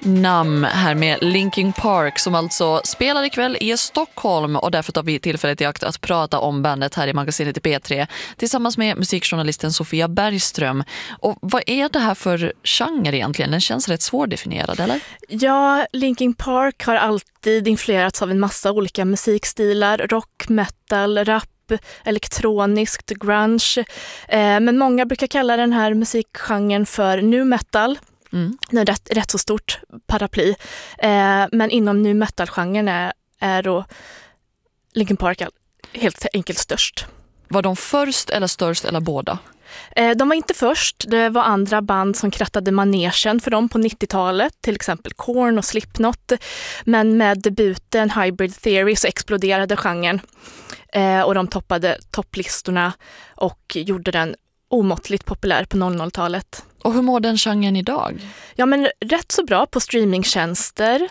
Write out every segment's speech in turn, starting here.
Namn här med Linkin Park som alltså spelar ikväll i Stockholm, och därför tar vi tillfället i akt att prata om bandet här i magasinet i P3 tillsammans med musikjournalisten Sofia Bergström. Och vad är det här för genre egentligen? Den känns rätt svårdefinierad, eller? Ja, Linkin Park har alltid influerats av en massa olika musikstilar, rock, metal, rap, elektroniskt, grunge. Men många brukar kalla den här musikgenren för nu metal. Det är rätt så stort paraply. Men inom nu metal-genren är då Linkin Park helt enkelt störst. Var de först eller störst eller båda? De var inte först. Det var andra band som krattade manegen för dem på 90-talet. Till exempel Korn och Slipknot. Men med debuten Hybrid Theory så exploderade genren. Och de toppade topplistorna och gjorde den omåttligt populär på 00-talet. Och hur mår den genren idag? Ja, men rätt så bra på streamingtjänster.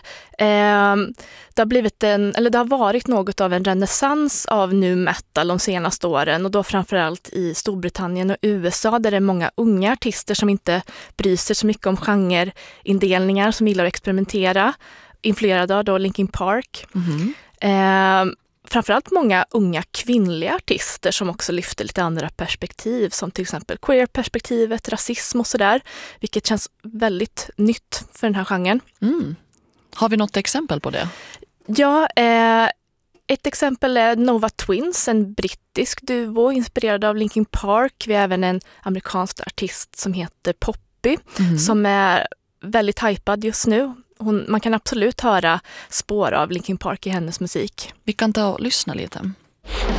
Det har varit något av en renässans av nu metal de senaste åren, och då framförallt i Storbritannien och USA, där det är många unga artister som inte bryr sig så mycket om genreindelningar, som gillar att experimentera, influerade av då Linkin Park. Framförallt många unga kvinnliga artister som också lyfter lite andra perspektiv, som till exempel queer-perspektivet, rasism och sådär, vilket känns väldigt nytt för den här genren. Har vi något exempel på det? Ja, ett exempel är Nova Twins, en brittisk duo inspirerad av Linkin Park. Vi har även en amerikansk artist som heter Poppy som är väldigt hypad just nu. Man kan absolut höra spår av Linkin Park i hennes musik. Vi kan ta och lyssna lite.